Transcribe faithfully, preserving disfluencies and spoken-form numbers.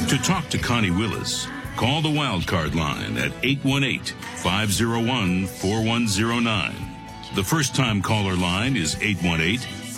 To talk to Connie Willis, call the Wildcard line at eight one eight, five oh one, four one oh nine. The first-time caller line is eight one eight,